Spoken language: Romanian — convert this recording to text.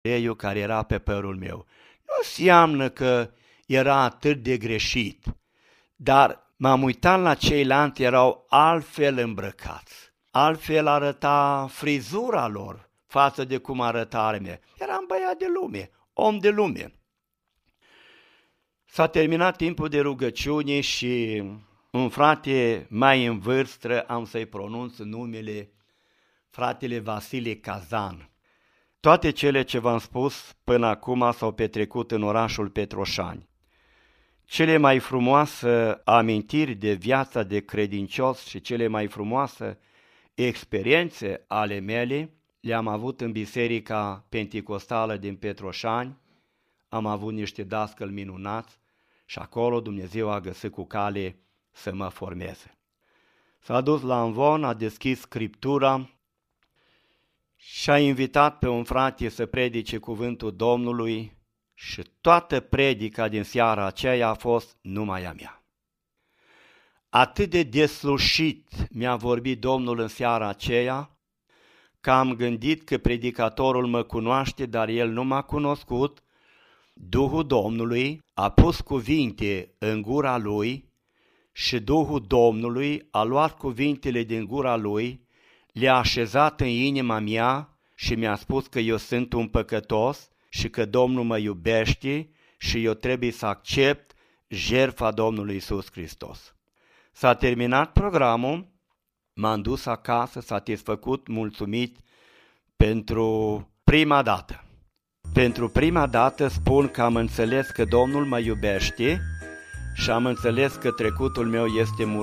uleiul care era pe părul meu. Nu înseamnă că era atât de greșit, dar m-am uitat la ceilalți, erau altfel îmbrăcați, altfel arăta frizura lor față de cum arăta ale mea. Eram băiat de lume, om de lume. S-a terminat timpul de rugăciune și un frate mai în vârstă, am să-i pronunț numele, fratele Vasile Cazan. Toate cele ce v-am spus până acum s-au petrecut în orașul Petroșani. Cele mai frumoase amintiri de viața de credincios și cele mai frumoase experiențe ale mele le-am avut în Biserica Penticostală din Petroșani. Am avut niște dascăli minunați și acolo Dumnezeu a găsit cu cale să mă formeze. S-a dus la amvon, a deschis Scriptura și a invitat pe un frate să predice cuvântul Domnului și toată predica din seara aceea a fost numai a mea. Atât de deslușit mi-a vorbit Domnul în seara aceea, că am gândit că predicatorul mă cunoaște, dar el nu m-a cunoscut. Duhul Domnului a pus cuvinte în gura lui și Duhul Domnului a luat cuvintele din gura lui, le-a așezat în inima mea și mi-a spus că eu sunt un păcătos și că Domnul mă iubește și eu trebuie să accept jertfa Domnului Iisus Hristos. S-a terminat programul, m-am dus acasă satisfăcut, mulțumit pentru prima dată. Pentru prima dată spun că am înțeles că Domnul mă iubește și am înțeles că trecutul meu este murdar.